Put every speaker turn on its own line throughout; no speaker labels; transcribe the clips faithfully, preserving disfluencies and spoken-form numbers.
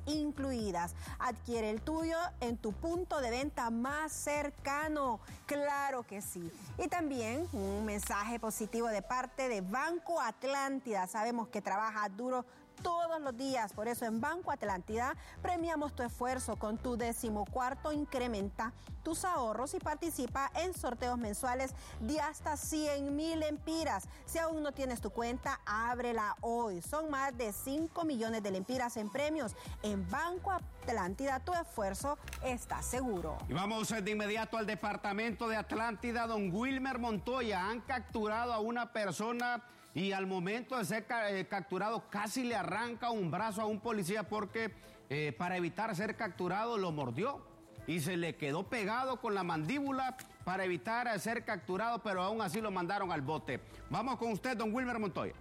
incluidas. Adquiere el tuyo en tu punto de venta más cercano. Claro que sí. Y también un mensaje positivo de parte de Banco Atlántida. Sabemos que trabaja duro todos los días, por eso en Banco Atlántida premiamos tu esfuerzo con tu decimocuarto. Incrementa tus ahorros y participa en sorteos mensuales de hasta cien mil lempiras. Si aún no tienes tu cuenta, ábrela hoy. Son más de cinco millones de lempiras en premios. En Banco Atlántida tu esfuerzo está seguro.
Y vamos de inmediato al departamento de Atlántida. Don Wilmer Montoya, han capturado a una persona y al momento de ser ca eh, capturado casi le arranca un brazo a un policía porque eh, para evitar ser capturado lo mordió y se le quedó pegado con la mandíbula para evitar eh, ser capturado, pero aún así lo mandaron al bote. Vamos con usted, don Wilmer Montoya.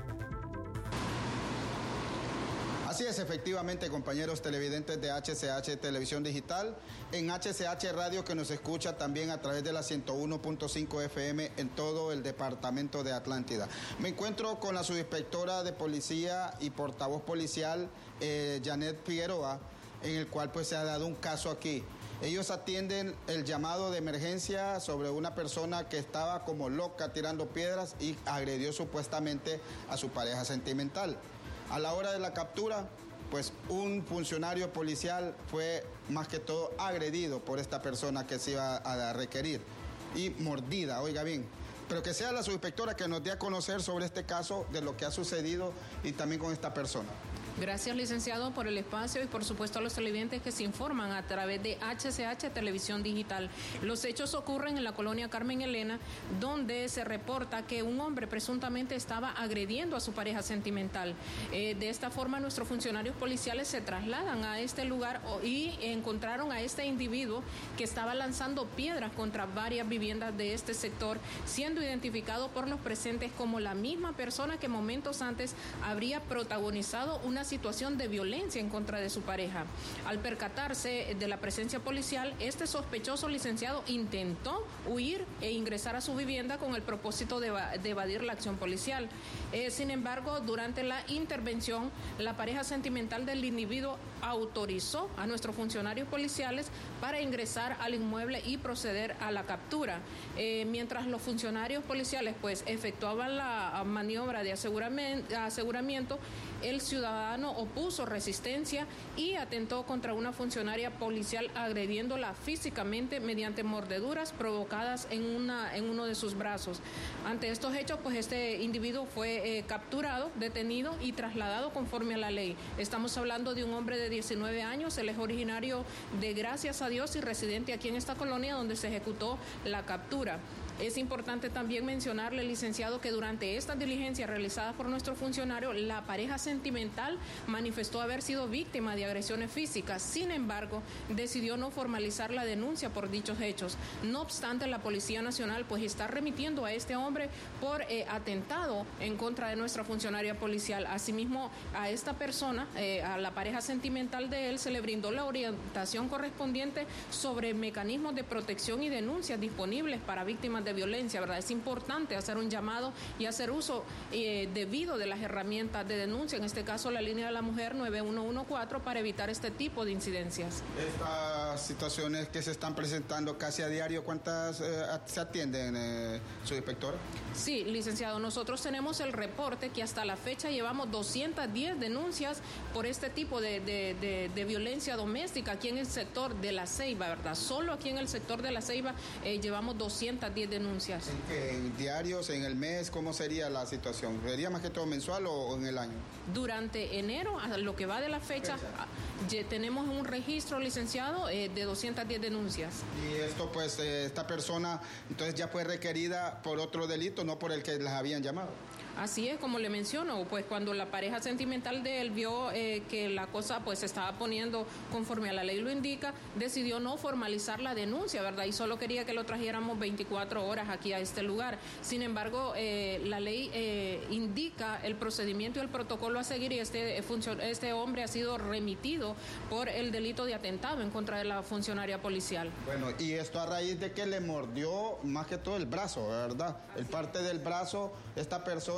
Así es, efectivamente, compañeros televidentes de H C H Televisión Digital, en H C H Radio, que nos escucha también a través de la ciento uno punto cinco F M en todo el departamento de Atlántida. Me encuentro con la subinspectora de policía y portavoz policial, eh, Janet Figueroa, en el cual pues se ha dado un caso aquí. Ellos atienden el llamado de emergencia sobre una persona que estaba como loca tirando piedras y agredió supuestamente a su pareja sentimental. A la hora de la captura, pues un funcionario policial fue más que todo agredido por esta persona que se iba a requerir y mordida, oiga bien. Pero que sea la subinspectora que nos dé a conocer sobre este caso, de lo que ha sucedido y también con esta persona.
Gracias, licenciado, por el espacio y por supuesto a los televidentes que se informan a través de H C H Televisión Digital. Los hechos ocurren en la colonia Carmen Elena, donde se reporta que un hombre presuntamente estaba agrediendo a su pareja sentimental. Eh, de esta forma, nuestros funcionarios policiales se trasladan a este lugar y encontraron a este individuo que estaba lanzando piedras contra varias viviendas de este sector, siendo identificado por los presentes como la misma persona que momentos antes habría protagonizado una situación de violencia en contra de su pareja. Al percatarse de la presencia policial, este sospechoso, licenciado, intentó huir e ingresar a su vivienda con el propósito de, de evadir la acción policial. Eh, sin embargo, durante la intervención, la pareja sentimental del individuo autorizó a nuestros funcionarios policiales para ingresar al inmueble y proceder a la captura. Eh, mientras los funcionarios policiales pues efectuaban la maniobra de aseguramiento, aseguramiento el ciudadano opuso resistencia y atentó contra una funcionaria policial, agrediéndola físicamente mediante mordeduras provocadas en, una, en uno de sus brazos. Ante estos hechos, pues este individuo fue eh, capturado, detenido y trasladado conforme a la ley. Estamos hablando de un hombre de diecinueve años, él es originario de Gracias a Dios y residente aquí en esta colonia donde se ejecutó la captura. Es importante también mencionarle, licenciado, que durante estas diligencias realizadas por nuestro funcionario, la pareja sentimental manifestó haber sido víctima de agresiones físicas. Sin embargo, decidió no formalizar la denuncia por dichos hechos. No obstante, la Policía Nacional pues está remitiendo a este hombre por eh, atentado en contra de nuestra funcionaria policial. Asimismo, a esta persona, eh, a la pareja sentimental de él, se le brindó la orientación correspondiente sobre mecanismos de protección y denuncias disponibles para víctimas de violencia, ¿verdad? Es importante hacer un llamado y hacer uso eh, debido de las herramientas de denuncia, en este caso la línea de la mujer nueve uno uno cuatro, para evitar este tipo de incidencias.
Estas situaciones que se están presentando casi a diario, ¿cuántas eh, se atienden, eh, subinspectora?
Sí, licenciado, nosotros tenemos el reporte que hasta la fecha llevamos doscientas diez denuncias por este tipo de, de, de, de violencia doméstica aquí en el sector de La Ceiba, ¿verdad? Solo aquí en el sector de La Ceiba eh, llevamos doscientas diez denuncias.
¿En qué? ¿En diarios, en el mes? ¿Cómo sería la situación? ¿Sería más que todo mensual o, o en el año?
Durante enero, a lo que va de la fecha, fecha. tenemos un registro, licenciado, eh, de doscientas diez denuncias.
Y esto, pues, eh, esta persona, entonces ya fue requerida por otro delito, no por el que las habían llamado.
Así es, como le menciono, pues cuando la pareja sentimental de él vio eh, que la cosa pues se estaba poniendo conforme a la ley lo indica, decidió no formalizar la denuncia, ¿verdad? Y solo quería que lo trajéramos veinticuatro horas aquí a este lugar. Sin embargo, eh, la ley eh, indica el procedimiento y el protocolo a seguir y este, este hombre ha sido remitido por el delito de atentado en contra de la funcionaria policial.
Bueno, y esto a raíz de que le mordió más que todo el brazo, ¿verdad? El parte del brazo, esta persona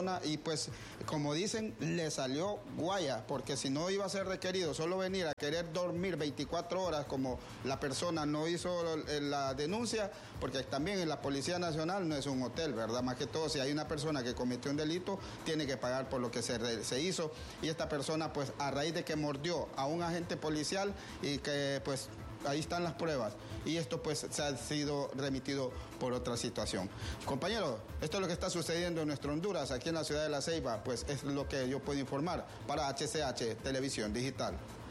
persona y pues como dicen, le salió guaya, porque si no iba a ser requerido solo venir a querer dormir veinticuatro horas como la persona no hizo la denuncia, porque también en la Policía Nacional no es un hotel, ¿verdad? Más que todo, si hay una persona que cometió un delito, tiene que pagar por lo que se, se hizo. Y esta persona, pues, a raíz de que mordió a un agente policial y que, pues, ahí están las pruebas. Y esto, pues, se ha sido remitido por otra situación. Compañeros, esto es lo que está sucediendo en nuestro Honduras, aquí en la ciudad de La Ceiba, pues, es lo que yo puedo informar para H C H Televisión Digital.